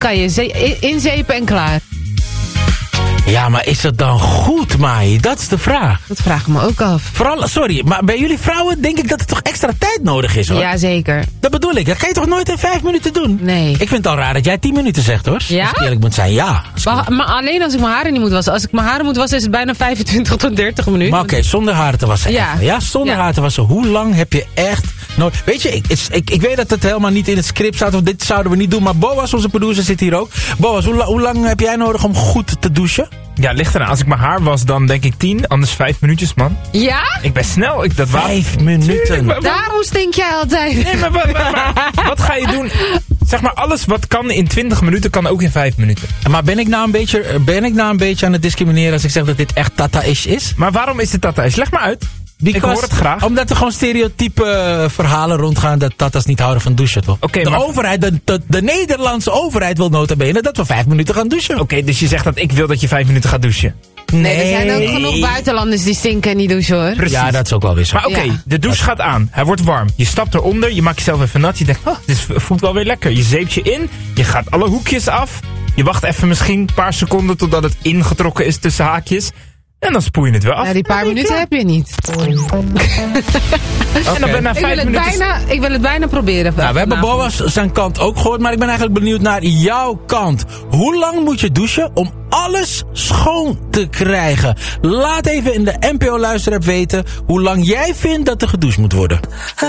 kan je inzeepen en klaar. Ja, maar is dat dan goed, Mai? Dat is de vraag. Dat vraag ik me ook af. Vooral, sorry, maar bij jullie vrouwen denk ik dat er toch extra tijd nodig is, hoor. Ja, zeker. Dat bedoel ik. Dat kan je toch nooit in 5 minuten doen? Nee. Ik vind het al raar dat jij 10 minuten zegt, hoor. Ja? Als ik eerlijk moet zijn, ja. Maar alleen als ik mijn haren niet moet wassen. Als ik mijn haren moet wassen is het bijna 25 tot 30 minuten. Maar oké, zonder haren te wassen. Ja. Even. Ja, zonder haren te wassen. Hoe lang heb je echt nodig? Weet je, ik weet dat het helemaal niet in het script staat. Of dit zouden we niet doen. Maar Boas, onze producer, zit hier ook. Boas, hoe lang heb jij nodig om goed te douchen? Ja, ligt eraan. Als ik mijn haar was, dan denk ik 10. Anders 5 minuutjes, man. Ja? Ik ben snel. 5 minuten. Daarom stink jij altijd. Nee, maar wat ga je doen? Zeg maar, alles wat kan in 20 minuten, kan ook in 5 minuten. Maar ben ik nou een beetje aan het discrimineren als ik zeg dat dit echt tata-ish is? Maar waarom is dit tata? Leg maar uit. Ik hoor het graag. Omdat er gewoon stereotype verhalen rondgaan dat tatas niet houden van douchen, toch? Oké, de maar overheid, de Nederlandse overheid wil nota bene dat we 5 minuten gaan douchen. Oké, dus je zegt dat ik wil dat je 5 minuten gaat douchen. Nee, er zijn ook genoeg buitenlanders die stinken en niet douchen, hoor. Precies. Ja, dat is ook wel weer zo. Maar oké, Ja. de douche gaat aan. Hij wordt warm. Je stapt eronder, je maakt jezelf even nat. Je denkt, dit voelt wel weer lekker. Je zeept je in, je gaat alle hoekjes af. Je wacht even misschien een paar seconden totdat het ingetrokken is tussen haakjes. En dan spoel je het weer af. Ja, die paar minuten heb je niet. En dan ben je na 5 minuten... Ik wil het bijna proberen. Nou, we hebben Boas zijn kant ook gehoord, maar ik ben eigenlijk benieuwd naar jouw kant. Hoe lang moet je douchen om alles schoon te krijgen? Laat even in de NPO Luisterapp weten hoe lang jij vindt dat er gedoucht moet worden.